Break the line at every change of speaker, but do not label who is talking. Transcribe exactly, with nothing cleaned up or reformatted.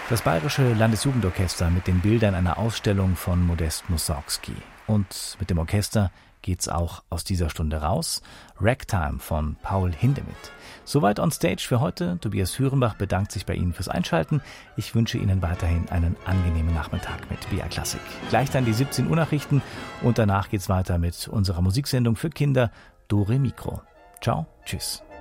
Das Bayerische Landesjugendorchester mit den Bildern einer Ausstellung von Modest Mussorgsky. Und mit dem Orchester geht's auch aus dieser Stunde raus. Ragtime von Paul Hindemith. Soweit on stage für heute. Tobias Hürenbach bedankt sich bei Ihnen fürs Einschalten. Ich wünsche Ihnen weiterhin einen angenehmen Nachmittag mit B R Klassik. Gleich dann die siebzehn Uhr Nachrichten und danach geht's weiter mit unserer Musiksendung für Kinder Dore Mikro. Ciao, tschüss.